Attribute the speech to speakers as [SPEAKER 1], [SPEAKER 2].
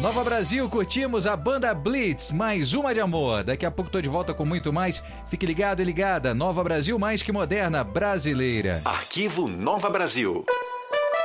[SPEAKER 1] Nova Brasil, curtimos a banda Blitz, mais uma de amor. Daqui a pouco tô de volta com muito mais. Fique ligado e ligada. Nova Brasil, mais que moderna, brasileira.
[SPEAKER 2] Arquivo Nova Brasil.